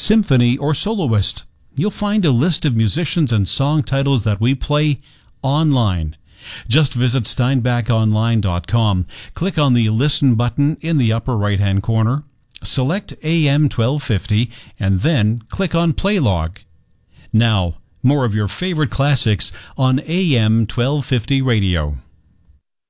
symphony, or soloist. You'll find a list of musicians and song titles that we play online. Just visit steinbachonline.com, click on the Listen button in the upper right-hand corner, select AM 1250, and then click on Play Log. Now, more of your favorite classics on AM 1250 radio.